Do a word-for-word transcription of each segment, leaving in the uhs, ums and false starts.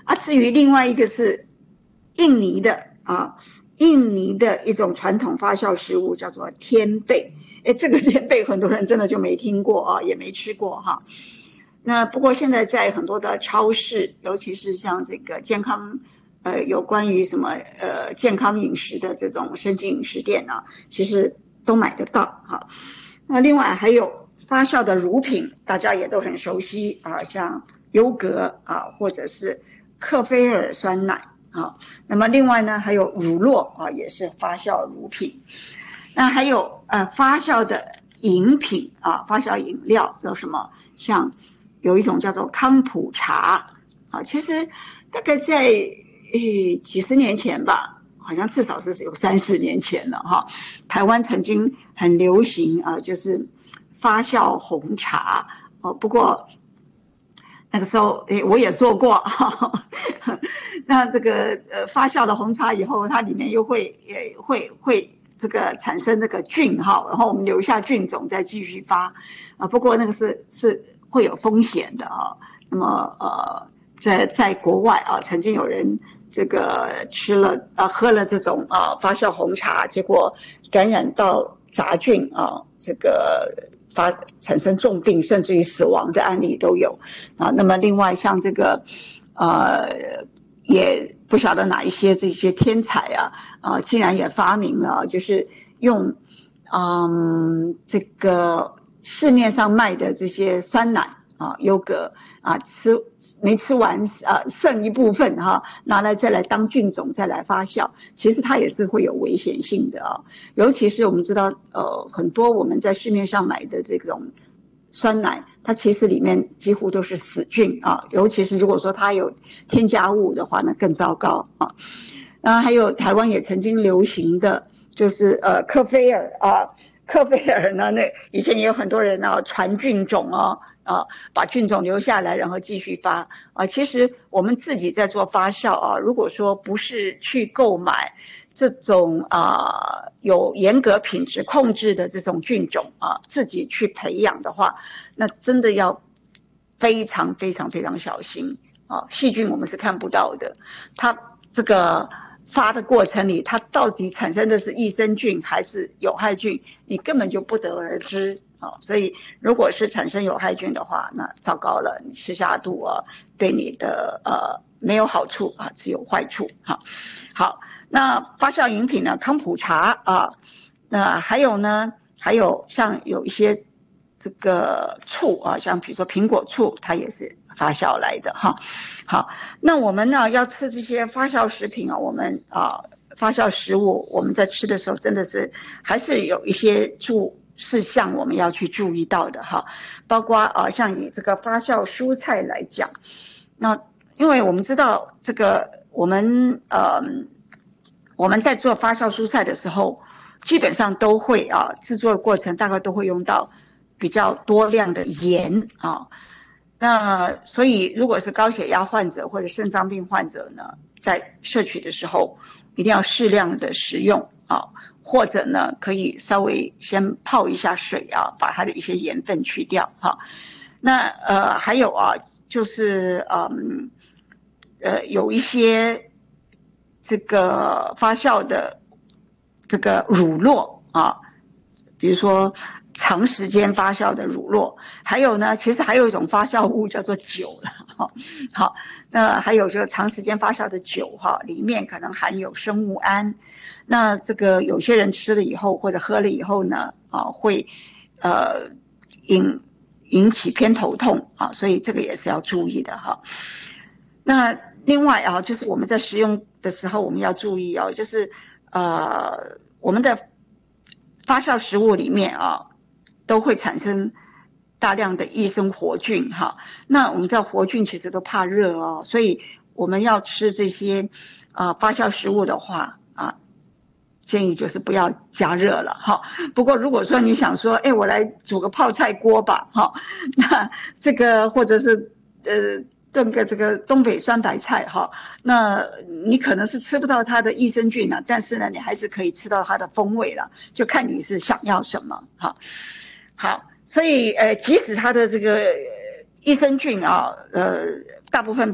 啊，至于另外一个是印尼的啊，印尼的一种传统发酵食物叫做天贝。诶，这个天贝很多人真的就没听过啊，也没吃过哈。那不过现在在很多的超市，尤其是像这个健康呃有关于什么呃健康饮食的这种生计饮食店啊，其实都买得到哈。那另外还有发酵的乳品，大家也都很熟悉啊，像优格啊，或者是克菲尔酸奶啊。那么另外呢，还有乳酪啊，也是发酵乳品。那还有呃发酵的饮品啊，发酵饮料有什么？像有一种叫做康普茶啊，其实大概在呃几十年前吧，好像至少是有三十年前了哈。台湾曾经很流行啊，就是发酵红茶哦。不过那个时候诶我也做过哈。那这个呃发酵的红茶以后，它里面又会也会会。这个产生这个菌哈，然后我们留下菌种再继续发啊。不过那个是是会有风险的啊。那么呃，在在国外啊，曾经有人这个吃了啊喝了这种啊发酵红茶，结果感染到杂菌啊，这个发产生重病甚至于死亡的案例都有啊。那么另外像这个呃。也不晓得哪一些这些天才啊啊，竟然也发明了，就是用嗯这个市面上卖的这些酸奶啊、优格啊，吃没吃完啊，剩一部分哈、啊，拿来再来当菌种再来发酵，其实它也是会有危险性的啊。尤其是我们知道，呃，很多我们在市面上买的这种酸奶，它其实里面几乎都是死菌啊，尤其是如果说它有添加物的话，那更糟糕啊。然后还有台湾也曾经流行的就是呃克菲尔啊，克菲尔呢，那以前也有很多人啊传菌种哦啊，把菌种留下来，然后继续发啊。其实我们自己在做发酵啊，如果说不是去购买这种啊有严格品质控制的这种菌种啊，自己去培养的话，那真的要非常非常非常小心啊。细菌我们是看不到的，它这个发的过程里，它到底产生的是益生菌还是有害菌，你根本就不得而知啊。所以如果是产生有害菌的话，那糟糕了，你吃下肚啊，对你的呃没有好处啊，只有坏处哈。好。那发酵饮品呢，康普茶啊，那还有呢，还有像有一些这个醋啊，像比如说苹果醋，它也是发酵来的哈。好，那我们呢要吃这些发酵食品啊，我们啊发酵食物，我们在吃的时候真的是还是有一些注事项我们要去注意到的哈，包括啊像以这个发酵蔬菜来讲，那因为我们知道这个我们呃。我们在做发酵蔬菜的时候，基本上都会啊，制作的过程大概都会用到比较多量的盐啊。那所以，如果是高血压患者或者肾脏病患者呢，在摄取的时候一定要适量的食用啊，或者呢可以稍微先泡一下水啊，把它的一些盐分去掉哈、啊。那呃还有啊，就是嗯呃有一些。这个发酵的这个乳酪啊，比如说长时间发酵的乳酪，还有呢，其实还有一种发酵物叫做酒了。好，好，那还有就是长时间发酵的酒哈，里面可能含有生物胺。那这个有些人吃了以后或者喝了以后呢，啊，会呃引引起偏头痛啊，所以这个也是要注意的哈。那另外啊，就是我们在食用的时候，我们要注意哦，就是呃，我们的发酵食物里面啊，都会产生大量的益生活菌哈。那我们知道活菌其实都怕热哦，所以我们要吃这些啊、呃、发酵食物的话啊，建议就是不要加热了哈。不过如果说你想说，哎，我来煮个泡菜锅吧，哈，那这个或者是呃。炖个这个东北酸白菜哈，那你可能是吃不到它的益生菌了，但是呢，你还是可以吃到它的风味了，就看你是想要什么哈。好，所以呃，即使它的这个益生菌啊，呃，大部分被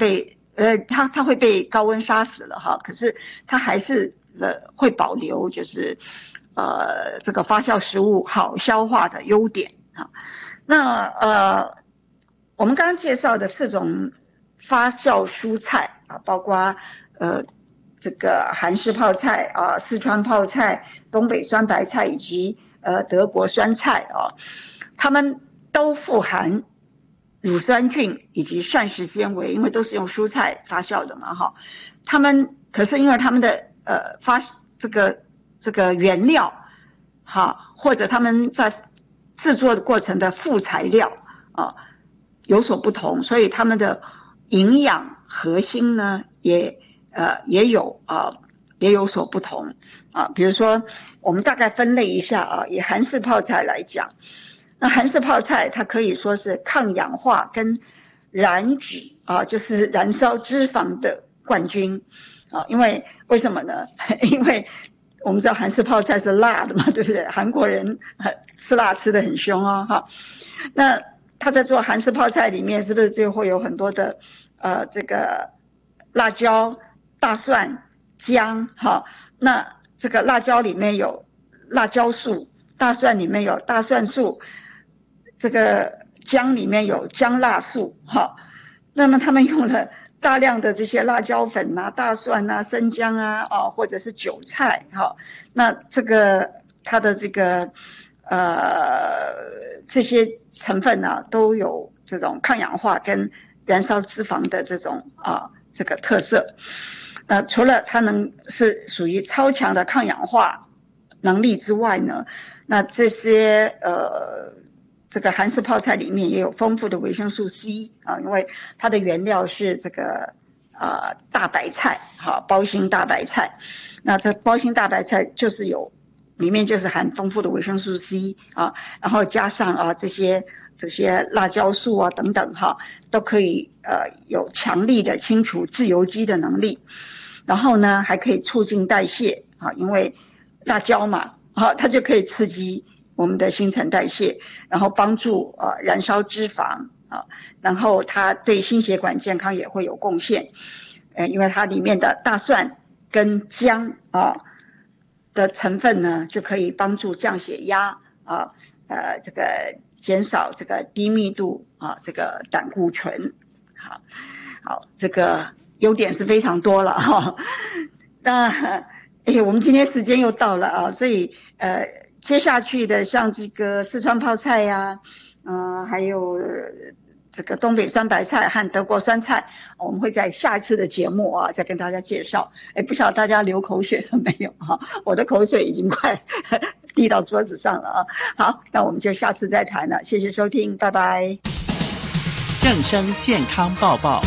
呃，它它会被高温杀死了哈，可是它还是呃会保留就是呃这个发酵食物好消化的优点哈。那呃我们刚刚介绍的四种发酵蔬菜啊，包括呃这个韩式泡菜啊、四川泡菜、东北酸白菜以及呃德国酸菜啊，它们都富含乳酸菌以及膳食纤维，因为都是用蔬菜发酵的嘛哈。它们可是因为它们的呃发这个这个原料哈，或者他们在制作的过程的副材料啊有所不同，所以它们的营养核心呢也呃也有啊、呃、也有所不同啊。比如说我们大概分类一下啊，以韩式泡菜来讲。那韩式泡菜它可以说是抗氧化跟燃脂啊，就是燃烧脂肪的冠军啊。因为为什么呢？因为我们知道韩式泡菜是辣的嘛，对不对？韩国人吃辣吃得很凶哦哈。那他在做韩式泡菜里面是不是就会有很多的呃这个辣椒、大蒜、姜哈？那这个辣椒里面有辣椒素，大蒜里面有大蒜素。这个姜里面有姜辣素哈，那么他们用了大量的这些辣椒粉啊、大蒜啊、生姜啊，哦，或者是韭菜哈，那这个它的这个呃这些成分呢、啊，都有这种抗氧化跟燃烧脂肪的这种啊这个特色。呃，除了它能是属于超强的抗氧化能力之外呢，那这些呃。这个韩式泡菜里面也有丰富的维生素 C 啊，因为它的原料是这个呃大白菜，哈，包心大白菜。那这包心大白菜就是有里面就是含丰富的维生素 C 啊，然后加上啊这些这些辣椒素啊等等哈，都可以呃有强力的清除自由基的能力。然后呢，还可以促进代谢啊，因为辣椒嘛，啊，它就可以刺激我们的新陈代谢，然后帮助呃燃烧脂肪啊，然后它对心血管健康也会有贡献，呃，因为它里面的大蒜跟姜啊的成分呢，就可以帮助降血压啊，呃，这个减少这个低密度啊这个胆固醇，好，好，这个优点是非常多了哈。那哎，我们今天时间又到了啊，所以呃。接下去的像这个四川泡菜呀、啊，嗯、呃，还有这个东北酸白菜和德国酸菜，我们会在下一次的节目啊再跟大家介绍。哎，不晓得大家流口水了没有哈？我的口水已经快滴到桌子上了啊。好，那我们就下次再谈了。谢谢收听，拜拜。 正声健康报报。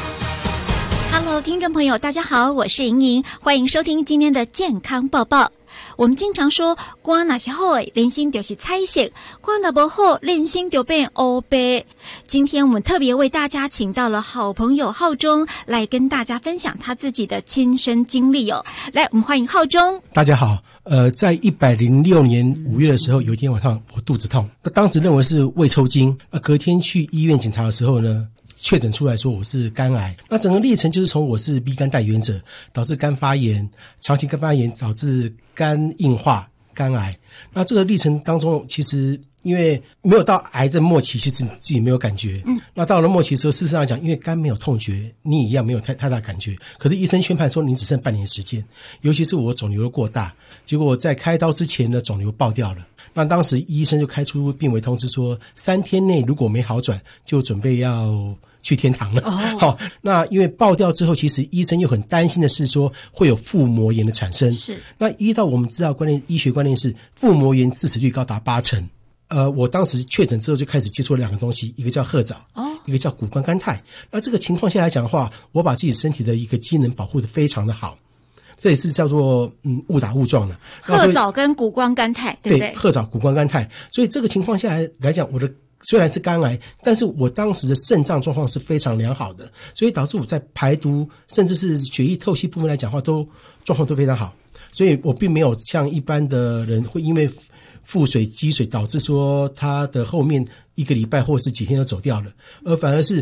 Hello， 听众朋友，大家好，我是莹莹，欢迎收听今天的健康报报。我们经常说，肝若是好的，人生就是彩色；肝若不好，人生就变黑白。今天我们特别为大家请到了好朋友浩中来跟大家分享他自己的亲身经历哦。来，我们欢迎浩中。 大家好，呃，在一百零六年五月的时候，有一天晚上我肚子痛，那当时认为是胃抽筋，那隔天去医院检查的时候呢，确诊出来说我是肝癌。那整个历程就是从我是 B 肝带原者，导致肝发炎，长期肝发炎导致肝硬化、肝癌。那这个历程当中，其实因为没有到癌症末期，其实自己没有感觉。嗯，那到了末期的时候，事实上来讲，因为肝没有痛觉，你一样没有太太大感觉。可是医生宣判说你只剩半年时间，尤其是我肿瘤过大，结果在开刀之前呢，肿瘤爆掉了。那当时医生就开出病危通知说，三天内如果没好转，就准备要去天堂了。好、oh. ，那因为爆掉之后，其实医生又很担心的是说会有腹膜炎的产生。 是， 那依照我们知道观念，医学观念是腹膜炎致死率高达八成。呃，我当时确诊之后就开始接触了两个东西，一个叫褐藻，哦，一个叫谷胱甘肽。那这个情况下来讲的话，我把自己身体的一个机能保护得非常的好。这也是叫做嗯误打误撞的。 褐藻跟谷胱甘肽，对不对？ 对，褐藻、谷胱甘肽。所以这个情况下来来讲，我的虽然是肝癌，但是我当时的肾脏状况是非常良好的，所以导致我在排毒甚至是血液透析部分来讲的话，都状况都非常好。所以我并没有像一般的人会因为腹水积水导致说他的后面一个礼拜或是几天就走掉了，而反而是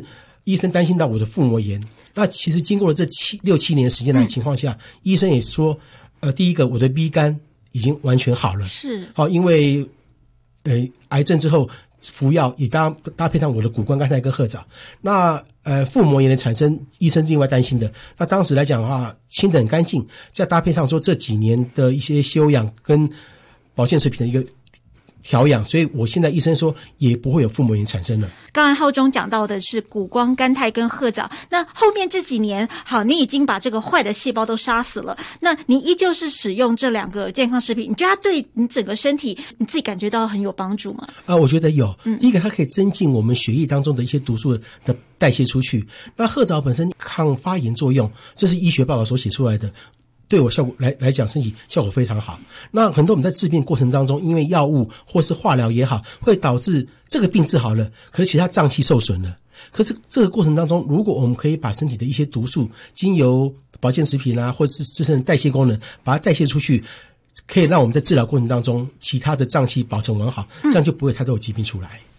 医生担心到我的腹膜炎。那其实经过了这七六七年时间来的情况下，嗯、医生也说，呃，第一个我的 B 肝已经完全好了， 是好，因为呃癌症之后服药也搭搭配上我的谷胱甘肽跟褐藻。那呃腹膜炎的产生，医生另外担心的。那当时来讲的话，清得很干净，再搭配上说这几年的一些休养跟保健食品的一个调养，所以我现在医生说也不会有腹膜炎产生了。 刚才浩中讲到的是谷胱甘肽跟褐藻，那后面这几年，好，你已经把这个坏的细胞都杀死了，那你依旧是使用这两个健康食品，你觉得它对你整个身体你自己感觉到很有帮助吗？ 啊、呃，我觉得有。 嗯， 第一个它可以增进我们血液当中的一些毒素的代谢出去。那褐藻本身抗发炎作用，这是医学报道所写出来的。对我效果来来讲，身体效果非常好。那很多我们在治病过程当中，因为药物或是化疗也好，会导致这个病治好了，可是其他脏器受损了。可是这个过程当中，如果我们可以把身体的一些毒素，经由保健食品啊，或是自身的代谢功能，把它代谢出去，可以让我们在治疗过程当中，其他的脏器保存完好，这样就不会太多的疾病出来。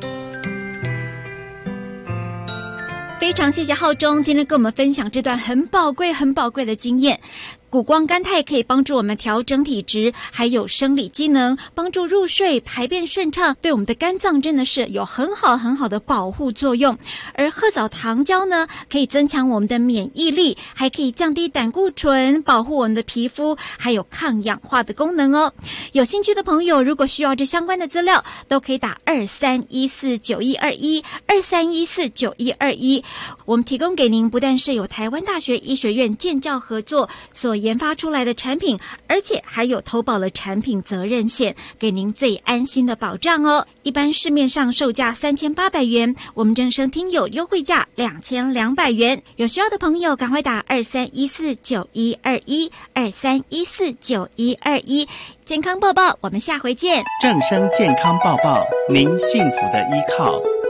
非常谢谢浩中今天跟我们分享这段很宝贵很宝贵的经验。谷胱甘肽可以帮助我们调整体质，还有生理机能，帮助入睡，排便顺畅，对我们的肝脏真的是有很好很好的保护作用。而褐藻糖胶呢，可以增强我们的免疫力，还可以降低胆固醇，保护我们的皮肤，还有抗氧化的功能哦。有兴趣的朋友，如果需要这相关的资料，都可以打二三一四九一二一二三一四九一二一。我们提供给您不但是有台湾大学医学院建教合作所研发出来的产品，而且还有投保了产品责任险，给您最安心的保障哦。一般市面上售价三千八百元，我们正声听友优惠价两千两百元。有需要的朋友赶快打二三一四九一二一二三一四九一二一。健康报报，我们下回见。 正声健康报报，您幸福的依靠。